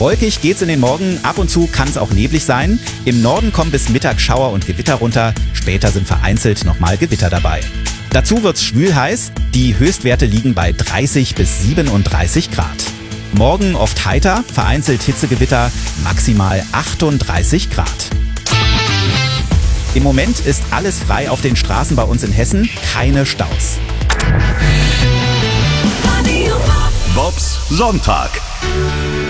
Wolkig geht's in den Morgen, ab und zu kann es auch neblig sein. Im Norden kommen bis Mittag Schauer und Gewitter runter, später sind vereinzelt nochmal Gewitter dabei. Dazu wird's schwülheiß, die Höchstwerte liegen bei 30 bis 37 Grad. Morgen oft heiter, vereinzelt Hitzegewitter, maximal 38 Grad. Im Moment ist alles frei auf den Straßen bei uns in Hessen, keine Staus. Bobs Sonntag.